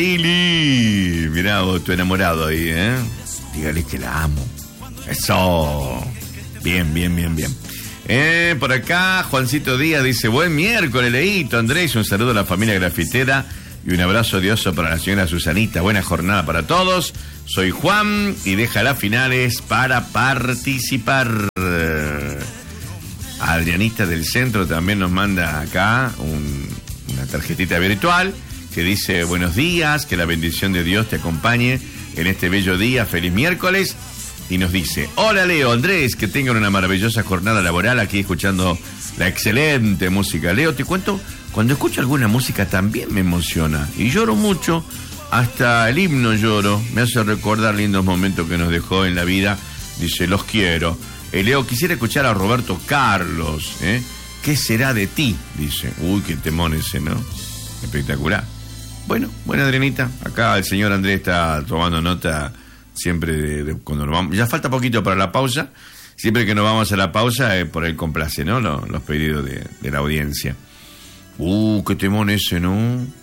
Lili, mirá vos, tu enamorado ahí, ¿eh? Dígale que la amo. Eso. Bien. Por acá, Juancito Díaz dice, buen miércoles, Leito, Andrés, un saludo a la familia grafitera y un abrazo de oso para la señora Susanita. Buena jornada para todos. Soy Juan y deja las finales para participar. Adrianita del Centro también nos manda acá una tarjetita virtual que dice, buenos días, que la bendición de Dios te acompañe en este bello día, feliz miércoles. Y nos dice, hola Leo, Andrés, que tengan una maravillosa jornada laboral aquí escuchando la excelente música. Leo, te cuento, cuando escucho alguna música también me emociona y lloro mucho, hasta el himno lloro, me hace recordar lindos momentos que nos dejó en la vida. Dice, los quiero. Leo, quisiera escuchar a Roberto Carlos, ¿qué será de ti? Dice, uy, qué temón ese, ¿no? Espectacular. Bueno, Adrianita, acá el señor Andrés está tomando nota siempre de cuando nos vamos. Ya falta poquito para la pausa. Siempre que nos vamos a la pausa, por él complace, ¿no? Los pedidos de la audiencia. Qué temón ese, ¿no?